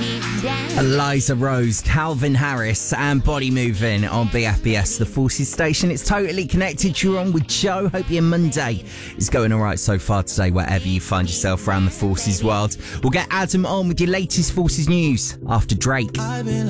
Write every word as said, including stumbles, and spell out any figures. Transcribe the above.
Eliza Rose, Calvin Harris and Body Moving on B F B S, the Forces station. It's Totally Connected. You're on with Joe. Hope your Monday is going all right so far today, wherever you find yourself around the Forces world. We'll get Adam on with your latest Forces news after Drake.